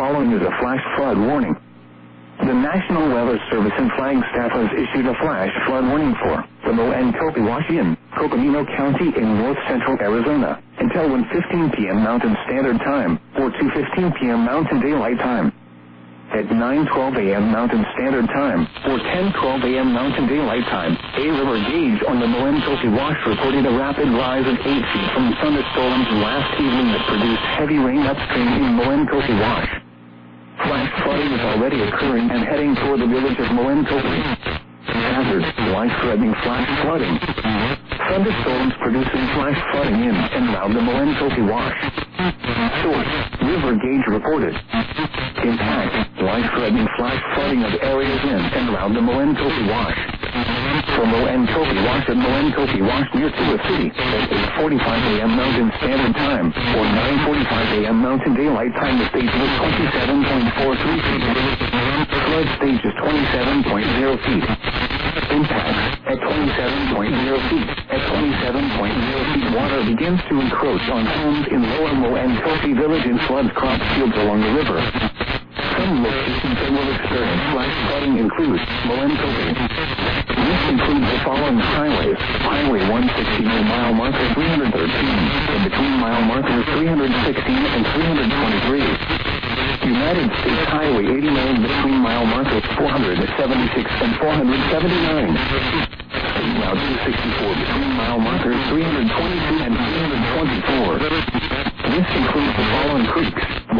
following is a flash flood warning. The National Weather Service in Flagstaff has issued a flash flood warning for the Moenkopi Wash in Coconino County in north-central Arizona until 1:15 p.m. Mountain Standard Time or 2:15 p.m. Mountain Daylight Time. At 9:12 a.m. Mountain Standard Time or 10:12 a.m. Mountain Daylight Time, a river gauge on the Moenkopi Wash reported a rapid rise of 8 feet from thunderstorms last evening that produced heavy rain upstream in Moenkopi Wash. Flash flooding is already occurring and heading toward the village of Moenkopi. Hazard, life-threatening flash flooding. Thunderstorms producing flash flooding in and around the Moenkopi Wash. Source, river gauge reported. Impact, life-threatening flash flooding of areas in and around the Moenkopi Wash. For Moenkopi Wash at Moenkopi Wash near Tuba City at 8:45 a.m. Mountain Standard Time or 9:45 a.m. Mountain Daylight Time, the stage was 27.43 feet. Flood stage is 27.0 feet. Impacts at 27.0 feet. At 27.0 feet, water begins to encroach on homes in Lower Moenkopi Village and floods crop fields along the river. Some locations that will experience flash flooding include Moenkopi. This includes the following highways: Highway 160 near mile marker 313, and between mile markers 316 and 323. United States Highway 89 between mile markers 476 and 479. State Route 264 between mile markers 322 and 324. This includes the following creeks: